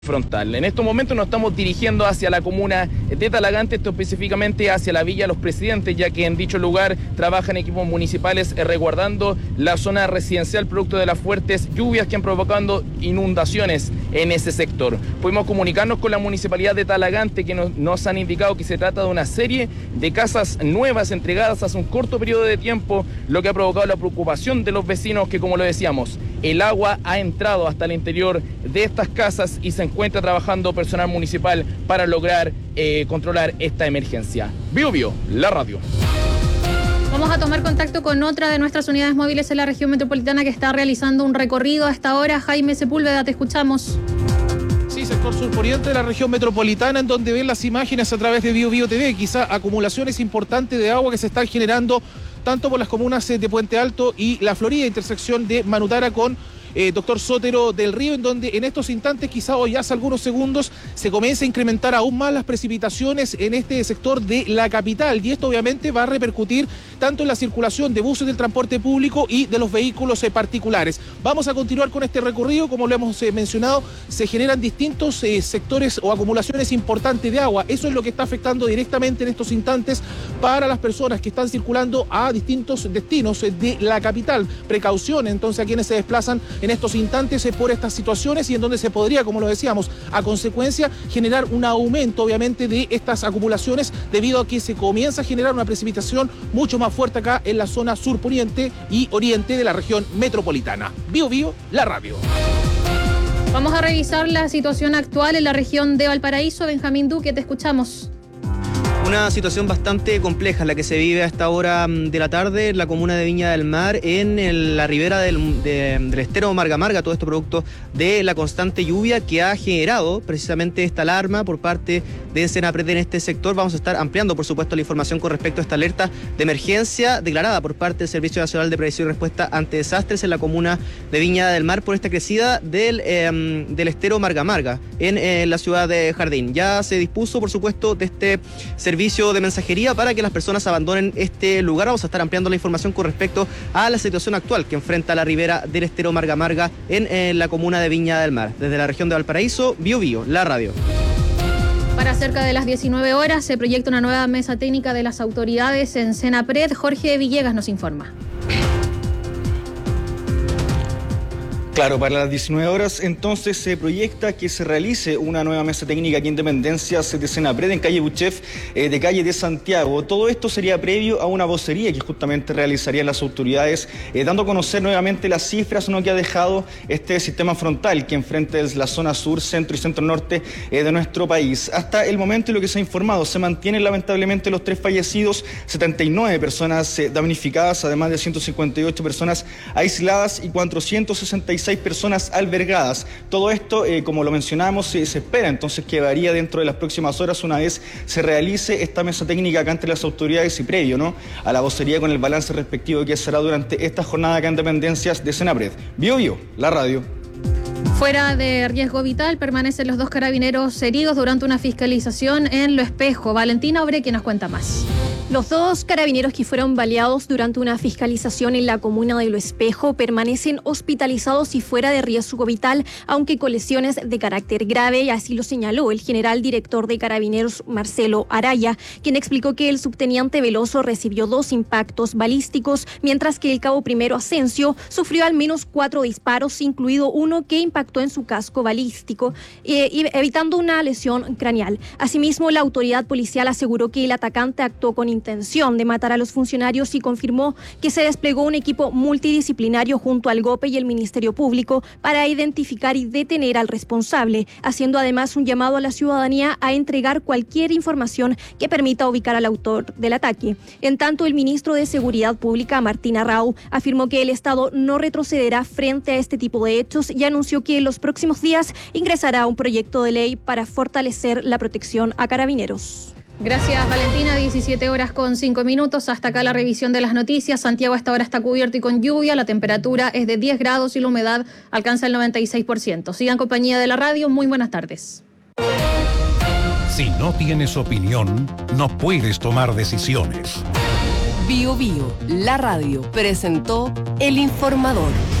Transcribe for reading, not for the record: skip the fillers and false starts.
frontal. En estos momentos nos estamos dirigiendo hacia la comuna de Talagante, esto específicamente hacia la Villa Los Presidentes, ya que en dicho lugar trabajan equipos municipales resguardando la zona residencial producto de las fuertes lluvias que han provocado inundaciones en ese sector. Pudimos comunicarnos con la municipalidad de Talagante, que nos han indicado que se trata de una serie de casas nuevas entregadas hace un corto periodo de tiempo, lo que ha provocado la preocupación de los vecinos que, como lo decíamos, el agua ha entrado hasta el interior de estas casas y se encuentra trabajando personal municipal para lograr controlar esta emergencia. Bio, la radio. Vamos a tomar contacto con otra de nuestras unidades móviles en la región metropolitana que está realizando un recorrido a esta hora. Jaime Sepúlveda, te escuchamos. Sí, sector surponiente de la región metropolitana, en donde ven las imágenes a través de Bio TV. Quizá acumulaciones importantes de agua que se están generando tanto por las comunas de Puente Alto y La Florida, intersección de Manutara con Doctor Sotero del Río, en donde en estos instantes, quizá hoy hace algunos segundos, se comienza a incrementar aún más las precipitaciones en este sector de la capital, y esto obviamente va a repercutir tanto en la circulación de buses del transporte público y de los vehículos particulares. Vamos a continuar con este recorrido. Como lo hemos mencionado, se generan distintos sectores o acumulaciones importantes de agua. Eso es lo que está afectando directamente en estos instantes para las personas que están circulando a distintos destinos de la capital. Precaución entonces a quienes se desplazan en estos instantes por estas situaciones, y en donde se podría, como lo decíamos, a consecuencia generar un aumento obviamente de estas acumulaciones, debido a que se comienza a generar una precipitación mucho más fuerte acá en la zona surponiente y oriente de la región metropolitana. Bio, la radio. Vamos a revisar la situación actual en la región de Valparaíso. Benjamín Duque, te escuchamos. Una situación bastante compleja la que se vive a esta hora de la tarde en la comuna de Viña del Mar, en la ribera del estero Marga, todo esto producto de la constante lluvia que ha generado precisamente esta alarma por parte de Senapred en este sector. Vamos a estar ampliando, por supuesto, la información con respecto a esta alerta de emergencia declarada por parte del Servicio Nacional de Prevención y Respuesta ante Desastres en la comuna de Viña del Mar por esta crecida del estero Marga en la ciudad de Jardín. Ya se dispuso, por supuesto, de este servicio de mensajería para que las personas abandonen este lugar. Vamos a estar ampliando la información con respecto a la situación actual que enfrenta la ribera del estero Marga en la comuna de Viña del Mar. Desde la región de Valparaíso, Bio, la radio. Para cerca de las 19 horas se proyecta una nueva mesa técnica de las autoridades en Senapred. Jorge Villegas nos informa. Claro, para las 19 horas entonces se proyecta que se realice una nueva mesa técnica aquí en Dependencias de Senapred, en calle Buchef, de calle de Santiago. Todo esto sería previo a una vocería que justamente realizarían las autoridades, dando a conocer nuevamente las cifras que ha dejado este sistema frontal que enfrenta la zona sur, centro y centro-norte de nuestro país. Hasta el momento, y lo que se ha informado, se mantienen lamentablemente los 3 fallecidos, 79 personas damnificadas, además de 158 personas aisladas y 466 personas albergadas. Todo esto, como lo mencionamos, se espera entonces que varía dentro de las próximas horas una vez se realice esta mesa técnica acá entre las autoridades y previo a la vocería con el balance respectivo que será durante esta jornada acá en Dependencias de Senapred. Bio, la radio. Fuera de riesgo vital permanecen los 2 carabineros heridos durante una fiscalización en Lo Espejo. Valentina Obre, quien nos cuenta más. Los 2 carabineros que fueron baleados durante una fiscalización en la comuna de Lo Espejo permanecen hospitalizados y fuera de riesgo vital, aunque con lesiones de carácter grave, y así lo señaló el general director de Carabineros, Marcelo Araya, quien explicó que el subteniente Veloso recibió 2 impactos balísticos, mientras que el cabo primero Asensio sufrió al menos 4 disparos, incluido uno que impactó en su casco balístico, evitando una lesión craneal. Asimismo, la autoridad policial aseguró que el atacante actuó con intención de matar a los funcionarios y confirmó que se desplegó un equipo multidisciplinario junto al GOPE y el Ministerio Público para identificar y detener al responsable, haciendo además un llamado a la ciudadanía a entregar cualquier información que permita ubicar al autor del ataque. En tanto, el ministro de Seguridad Pública, Martín Arrau, afirmó que el Estado no retrocederá frente a este tipo de hechos y anunció que en los próximos días ingresará un proyecto de ley para fortalecer la protección a carabineros. Gracias, Valentina. 17:05. Hasta acá la revisión de las noticias. Santiago a esta hora está cubierto y con lluvia. La temperatura es de 10 grados y la humedad alcanza el 96%. Sigan en compañía de la radio. Muy buenas tardes. Si no tienes opinión, no puedes tomar decisiones. Bio, la radio, presentó El Informador.